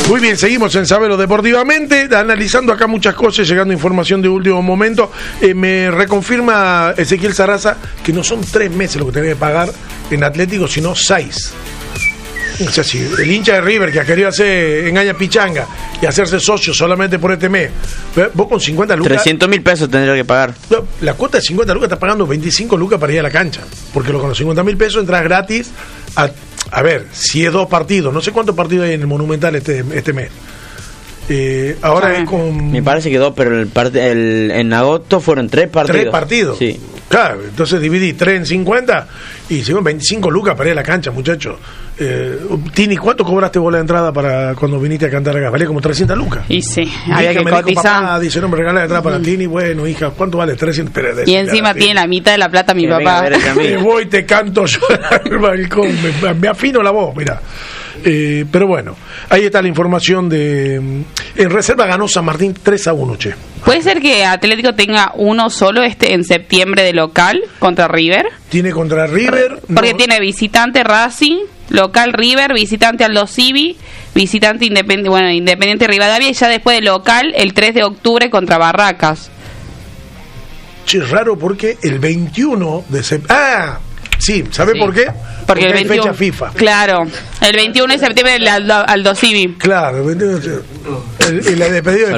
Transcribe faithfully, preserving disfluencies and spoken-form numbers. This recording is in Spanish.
Muy bien, seguimos en Sabelo Deportivamente, analizando acá muchas cosas, llegando información de último momento. Eh, me reconfirma Ezequiel Sarraza que no son tres meses lo que tenés que pagar en Atlético, sino seis. O sea, si el hincha de River que ha querido hacer engaña pichanga y hacerse socio solamente por este mes, vos con cincuenta lucas... trescientos mil pesos tendría que pagar. La cuota de cincuenta lucas estás pagando veinticinco lucas para ir a la cancha, porque con los cincuenta mil pesos entras gratis a... A ver, si es dos partidos, no sé cuántos partidos hay en el Monumental este, este mes. Eh, ahora ah, es con... Me parece que dos, pero el, part- el en agosto fueron tres partidos. Tres partidos. Sí. Claro, entonces dividí tres en cincuenta y según veinticinco lucas para ir a la cancha, muchachos. Eh, Tini, ¿cuánto cobraste vos la entrada para cuando viniste a cantar acá? Valía como trescientas lucas. Y sí, mi había que me cotizar. Papá, dice, no, me regala la entrada para mm. Tini. Bueno, hija, ¿cuánto vale? trescientos. Pero y encima tiene la mitad de la plata mi que papá. Me voy, te canto yo al balcón, me, me afino la voz, mira. Eh, pero bueno, ahí está la información de... En reserva ganó San Martín tres a uno, che. ¿Puede ser que Atlético tenga uno solo este en septiembre de local contra River? Tiene contra River... Porque no. tiene visitante Racing, local River, visitante Aldo Civi, visitante Independiente, bueno, Independiente Rivadavia, y ya después de local el tres de octubre contra Barracas. Che, raro porque el veintiuno de septiembre... ¡Ah! Sí, ¿sabe sí. por qué? Porque, porque el hay veintiuno, fecha FIFA. Claro, el veintiuno de septiembre el Aldo, Aldo Civi. Claro, el veintiuno, el, el, la despedida de